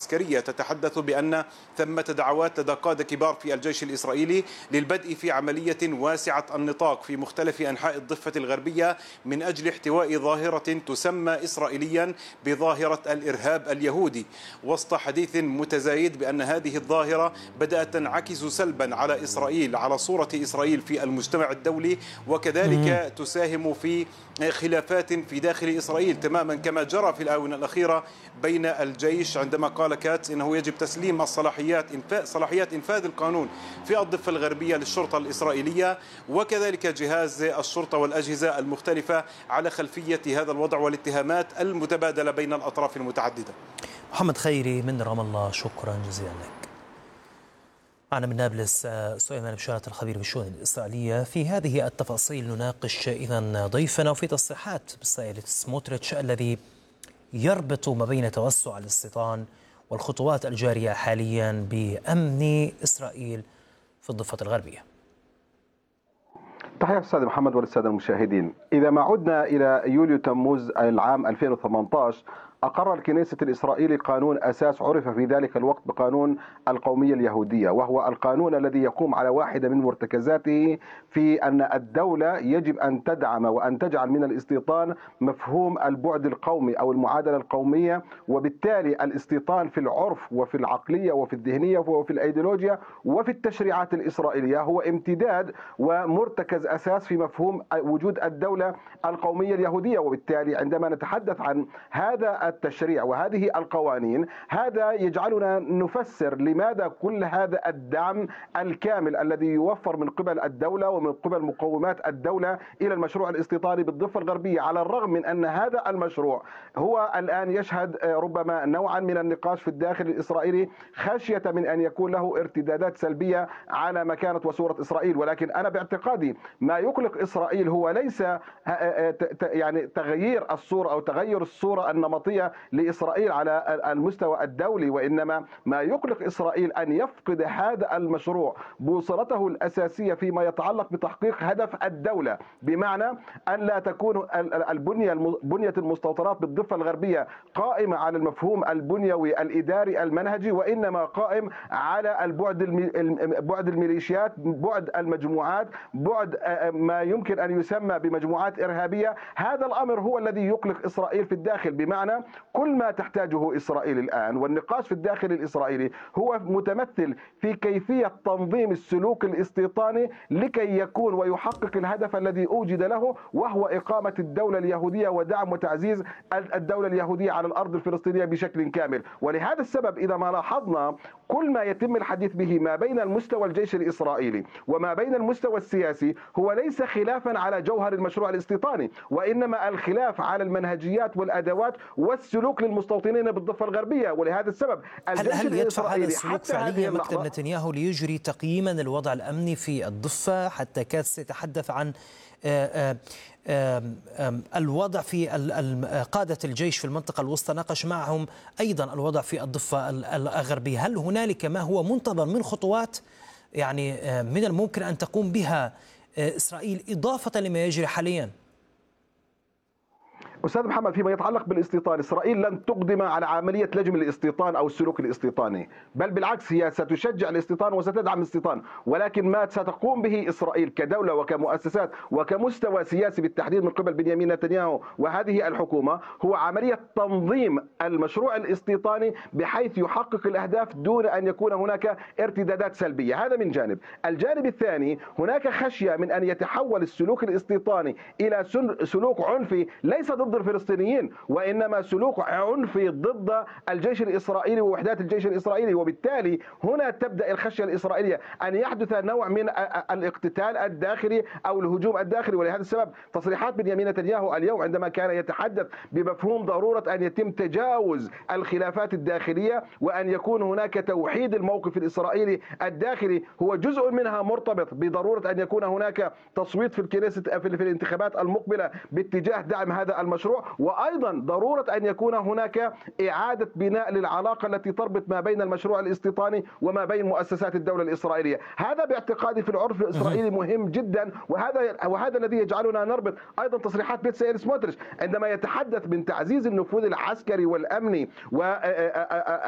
عسكرية تتحدث بأن ثمة دعوات لدى قادة كبار في الجيش الإسرائيلي للبدء في عملية واسعة النطاق في مختلف أنحاء الضفة الغربية من أجل احتواء ظاهرة تسمى إسرائيليا بظاهرة الإرهاب اليهودي، وسط حديث متزايد بأن هذه الظاهرة بدأت تنعكس سلبا على إسرائيل، على صورة إسرائيل في المجتمع الدولي، وكذلك تساهم في خلافات في داخل إسرائيل تماما كما جرى في الآونة الأخيرة بين الجيش عندما قال كاتس إنه يجب تسليم صلاحيات إنفاذ القانون في الضفة الغربية للشرطة الإسرائيلية، وكذلك جهاز الشرطة والأجهزة المختلفة على خلفية هذا الوضع والاتهامات المتبادلة بين الأطراف المتعددة. محمد خيري من رام الله، شكرا جزيلا لك. معنا من نابلس سليمان بشارة الخبير بالشؤون الإسرائيلية. في هذه التفاصيل نناقش إذن ضيفنا وفي تصريحات بصيلة سموتريتش الذي يربط ما بين توسع الاستيطان والخطوات الجارية حاليا بأمن إسرائيل في الضفة الغربية. تحية أستاذ محمد وللسادة المشاهدين. إذا ما عدنا إلى يوليو تموز العام 2018 أقر الكنيسة الإسرائيلي قانون أساس عرف في ذلك الوقت بقانون القومية اليهودية، وهو القانون الذي يقوم على واحدة من مرتكزاته في أن الدولة يجب أن تدعم وأن تجعل من الاستيطان مفهوم البعد القومي أو المعادلة القومية، وبالتالي الاستيطان في العرف وفي العقلية وفي الذهنية وفي الأيديولوجيا وفي التشريعات الإسرائيلية هو امتداد ومرتكز أساس في مفهوم وجود الدولة القومية اليهودية. وبالتالي عندما نتحدث عن هذا التشريع وهذه القوانين، هذا يجعلنا نفسر لماذا كل هذا الدعم الكامل الذي يوفر من قبل الدولة ومن قبل مقومات الدولة إلى المشروع الاستيطاني بالضفة الغربية، على الرغم من أن هذا المشروع هو الآن يشهد ربما نوعا من النقاش في الداخل الإسرائيلي خشية من أن يكون له ارتدادات سلبية على مكانة وصورة إسرائيل. ولكن أنا باعتقادي ما يقلق إسرائيل هو ليس يعني تغيير الصورة أو تغير الصورة النمطية لإسرائيل على المستوى الدولي، وإنما ما يقلق إسرائيل أن يفقد هذا المشروع بوصلته الأساسية فيما يتعلق بتحقيق هدف الدولة، بمعنى أن لا تكون بنية المستوطنات بالضفة الغربية قائمة على المفهوم البنيوي الإداري المنهجي، وإنما قائم على بعد الميليشيات، بعد المجموعات، بعد ما يمكن أن يسمى بمجموعات إرهابية. هذا الأمر هو الذي يقلق إسرائيل في الداخل، بمعنى كل ما تحتاجه إسرائيل الآن والنقاش في الداخل الإسرائيلي هو متمثل في كيفية تنظيم السلوك الاستيطاني لكي يكون ويحقق الهدف الذي أوجد له، وهو إقامة الدولة اليهودية ودعم وتعزيز الدولة اليهودية على الأرض الفلسطينية بشكل كامل. ولهذا السبب إذا ما لاحظنا كل ما يتم الحديث به ما بين المستوى الجيش الإسرائيلي وما بين المستوى السياسي هو ليس خلافا على جوهر المشروع الاستيطاني، وإنما الخلاف على المنهجيات والأدوات والسلوك للمستوطنين بالضفة الغربية. ولهذا السبب هل يدفع هذا السلوك فعليا مكتب نتنياهو ليجري تقييما للوضع الأمني في الضفة؟ حتى كاتس يتحدث عن الوضع في قادة الجيش في المنطقة الوسطى، ناقش معهم أيضا الوضع في الضفة الغربية. هل هنالك ما هو منتظر من خطوات يعني من الممكن أن تقوم بها إسرائيل إضافة لما يجري حاليا؟ أستاذ محمد، فيما يتعلق بالاستيطان، إسرائيل لن تقدم على عملية لجم الاستيطان أو السلوك الاستيطاني، بل بالعكس هي ستشجع الاستيطان وستدعم الاستيطان. ولكن ما ستقوم به إسرائيل كدولة وكمؤسسات وكمستوى سياسي بالتحديد من قبل بنيامين نتنياهو وهذه الحكومة هو عملية تنظيم المشروع الاستيطاني بحيث يحقق الأهداف دون أن يكون هناك ارتدادات سلبية. هذا من جانب. الجانب الثاني، هناك خشية من أن يتحول السلوك الاستيطاني إلى سلوك عنفي ليس ضد الفلسطينيين، وإنما سلوك عنفي ضد الجيش الإسرائيلي ووحدات الجيش الإسرائيلي. وبالتالي هنا تبدأ الخشية الإسرائيلية أن يحدث نوع من الاقتتال الداخلي أو الهجوم الداخلي. ولهذا السبب تصريحات بنيامين نتنياهو اليوم عندما كان يتحدث بمفهوم ضرورة أن يتم تجاوز الخلافات الداخلية وأن يكون هناك توحيد الموقف الإسرائيلي الداخلي، هو جزء منها مرتبط بضرورة أن يكون هناك تصويت في الكنيسة في الانتخابات المقبلة باتجاه دعم هذا المشروع، وأيضا ضرورة أن يكون هناك إعادة بناء للعلاقة التي تربط ما بين المشروع الاستيطاني وما بين مؤسسات الدولة الإسرائيلية. هذا باعتقادي في العرف الإسرائيلي مهم جدا، وهذا الذي يجعلنا نربط أيضا تصريحات بيتسائل سموتريتش عندما يتحدث من تعزيز النفوذ العسكري والأمني